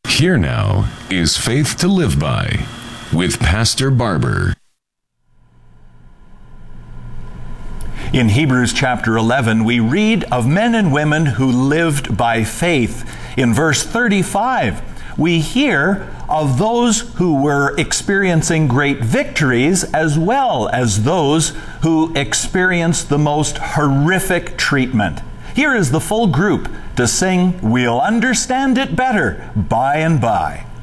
Here now is Faith to Live By with Pastor Barber. In Hebrews chapter 11, we read of men and women who lived by faith. In verse 35, we hear of those who were experiencing great victories as well as those who experienced the most horrific treatment. Here is the full group to sing "We'll Understand It Better" by and by.